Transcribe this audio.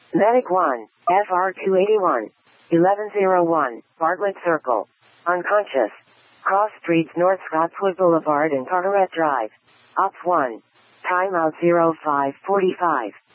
Medic 1, FR 281. 1101, Bartlett Circle. Unconscious. Cross Streets North Scottswood Boulevard and Carteret Drive. Ops 1. Timeout 0545.